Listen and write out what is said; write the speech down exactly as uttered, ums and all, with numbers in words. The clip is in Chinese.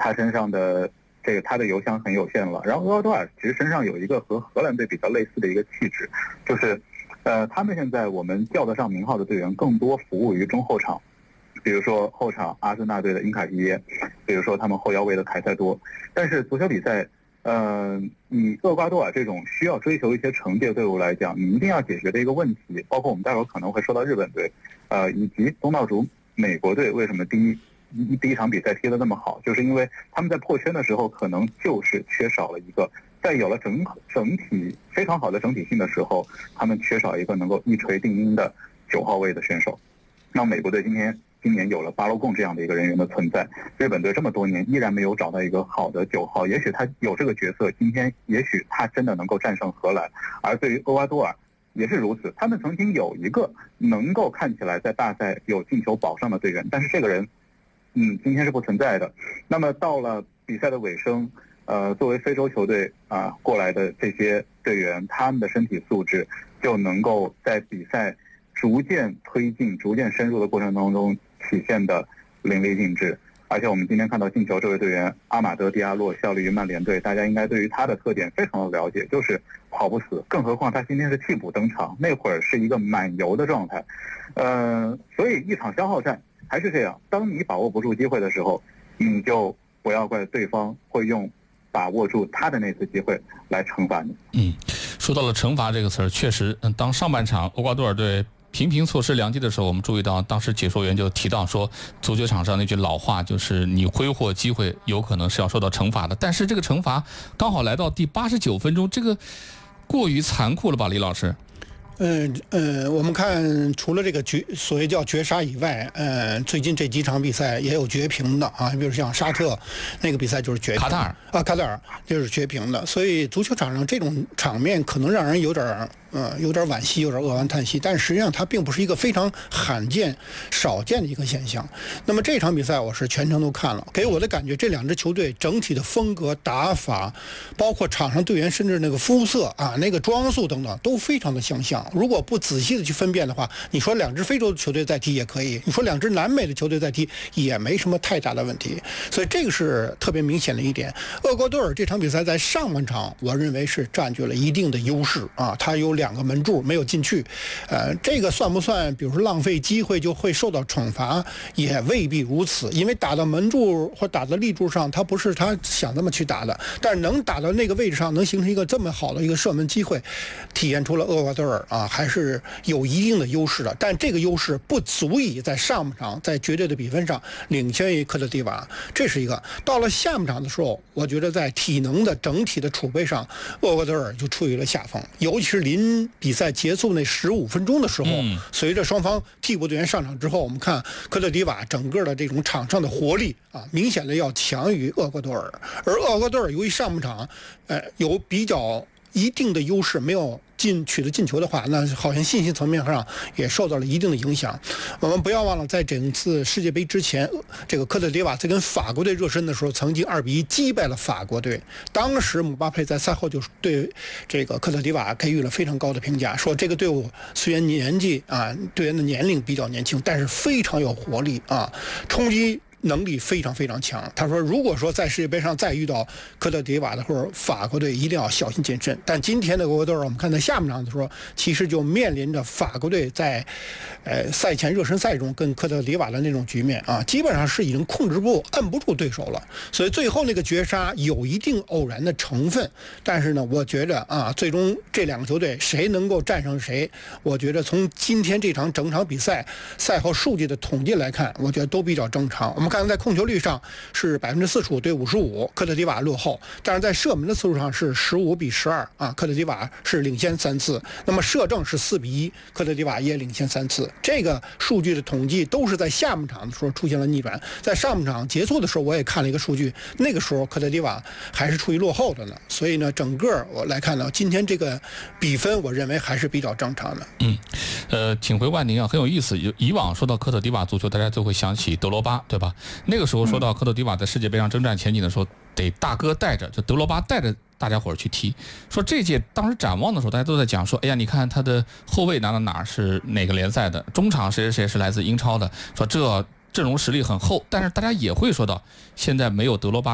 他身上的这个他的油箱很有限了。然后厄瓜多尔其实身上有一个和荷兰队比较类似的一个气质，就是呃，他们现在我们叫得上名号的队员更多服务于中后场，比如说后场阿森纳队的因卡皮耶，比如说他们后腰位的凯塞多。但是足球比赛，呃，以厄瓜多尔这种需要追求一些成绩的队伍来讲，你一定要解决的一个问题，包括我们待会儿可能会说到日本队，呃，以及东道主美国队为什么第一第一场比赛踢得那么好，就是因为他们在破圈的时候可能就是缺少了一个，在有了整整体非常好的整体性的时候，他们缺少一个能够一锤定音的九号位的选手。那美国队今天今年有了巴洛贡这样的一个人员的存在，日本队这么多年依然没有找到一个好的九号，也许他有这个角色，今天也许他真的能够战胜荷兰。而对于厄瓜多尔也是如此，他们曾经有一个能够看起来在大赛有进球保障的队员，但是这个人嗯，今天是不存在的。那么到了比赛的尾声，呃，作为非洲球队啊、呃、过来的这些队员，他们的身体素质就能够在比赛逐渐推进、逐渐深入的过程当中体现的淋漓尽致。而且我们今天看到进球这位队员阿马德·迪亚洛效力于曼联队，大家应该对于他的特点非常的了解，就是跑不死。更何况他今天是替补登场，那会儿是一个满油的状态。呃，所以一场消耗战还是这样，当你把握不住机会的时候，你就不要怪对方会用把握住他的那次机会来惩罚你。 嗯，说到了惩罚这个词儿，确实，嗯，当上半场厄瓜多尔队频频错失良机的时候，我们注意到当时解说员就提到说，足球场上那句老话就是你挥霍机会有可能是要受到惩罚的，但是这个惩罚刚好来到第八十九分钟，这个过于残酷了吧，李老师？ 嗯呃，我们看除了这个绝所谓叫绝杀以外，呃，最近这几场比赛也有绝平的啊，比如像沙特那个比赛就是绝平， 卡塔尔啊，卡塔尔就是绝平的，所以足球场上这种场面可能让人有点呃有点惋惜，有点扼腕叹息，但实际上它并不是一个非常罕见、少见的一个现象。那么这场比赛我是全程都看了，给我的感觉这两支球队整体的风格、打法，包括场上队员甚至那个肤色啊、那个装束等等都非常的相像。如果不仔细的去分辨的话，你说两支非洲的球队在踢也可以，你说两支南美的球队在踢也没什么太大的问题，所以这个是特别明显的一点。厄瓜多尔这场比赛在上半场，我认为是占据了一定的优势啊，他有两个门柱没有进去，呃，这个算不算比如说浪费机会就会受到惩罚，也未必如此，因为打到门柱或打到立柱上，他不是他想那么去打的，但是能打到那个位置上，能形成一个这么好的一个射门机会，体现出了厄瓜多尔啊还是有一定的优势的，但这个优势不足以在上半场在绝对的比分上领先于科特迪瓦，这是一个。到了下半场的时候，我觉得在体能的整体的储备上，厄瓜多尔就处于了下风，尤其是临比赛结束那十五分钟的时候，嗯、随着双方替补队员上场之后，我们看科特迪瓦整个的这种场上的活力啊，明显的要强于厄瓜多尔，而厄瓜多尔由于上半场，呃，有比较一定的优势，没有进取得进球的话，那好像信心层面上也受到了一定的影响。我们不要忘了，在整次世界杯之前，这个科特迪瓦在跟法国队热身的时候，曾经二比一击败了法国队。当时姆巴佩在赛后就对这个科特迪瓦给予了非常高的评价，说这个队伍虽然年纪啊，队员的年龄比较年轻，但是非常有活力啊，冲击能力非常非常强。他说，如果说在世界杯上再遇到科特迪瓦的或者法国队，一定要小心谨慎。但今天的厄瓜多尔，我们看在下半场的时候，其实就面临着法国队在呃赛前热身赛中跟科特迪瓦的那种局面啊，基本上是已经控制不摁不住对手了。所以最后那个绝杀有一定偶然的成分，但是呢，我觉得啊，最终这两个球队谁能够战胜谁，我觉得从今天这场整场比赛赛后数据的统计来看，我觉得都比较正常。我们看在控球率上是百分之四十五对五十五，科特迪瓦落后，但是在射门的次数上是十五比十二啊，科特迪瓦是领先三次。那么射正是四比一，科特迪瓦也领先三次。这个数据的统计都是在下半场的时候出现了逆转，在上半场结束的时候，我也看了一个数据，那个时候科特迪瓦还是处于落后的呢。所以呢，整个我来看呢，今天这个比分，我认为还是比较正常的。 嗯，呃，请回万宁啊，很有意思。以往说到科特迪瓦足球，大家就会想起德罗巴，对吧？那个时候说到科特迪瓦在世界杯上征战前景的时候，得大哥带着，就德罗巴带着大家伙儿去踢。说这届当时展望的时候，大家都在讲说，哎呀，你看他的后卫哪哪哪是哪个联赛的，中场谁谁谁是来自英超的，说这阵容实力很厚。但是大家也会说到，现在没有德罗巴